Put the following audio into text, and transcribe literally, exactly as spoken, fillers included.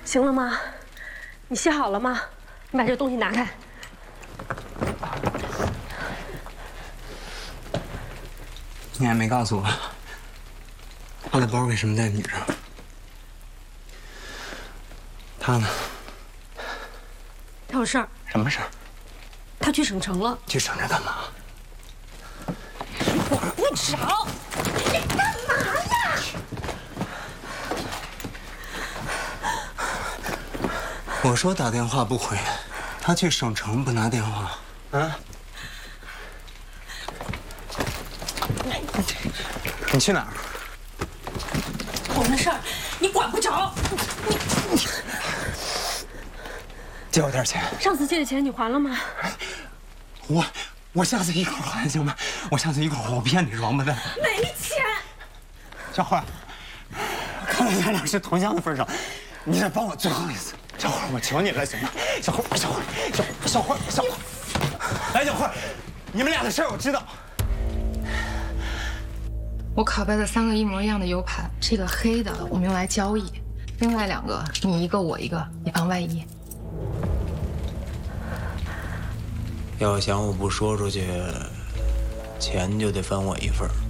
行了吗？你写好了吗？你把这东西拿开。 你还没告诉我，我的包为什么在你这儿？他呢？ 他有事儿。 什么事儿？ 他去省城了。 去省城干嘛？ 管不着！你干嘛呀？ 我说打电话不回，他去省城不拿电话，啊？你去哪儿？ 我的事儿你管不着。你借我点钱。 上次借的钱你还了吗？ 我我下次一块还行吗？我下次一块还，我骗你是王八蛋。 没钱。 小慧，看在咱俩是同乡的份上，你得帮我最后一次。小慧，我求你了，行吗？小慧，小慧，小小慧，小慧，来，小慧，你们俩的事儿我知道。 我拷贝了三个一模一样的 U 盘，这个黑的我们用来交易，另外两个你一个我一个，以防万一。 要想我不说出去，钱就得分我一份。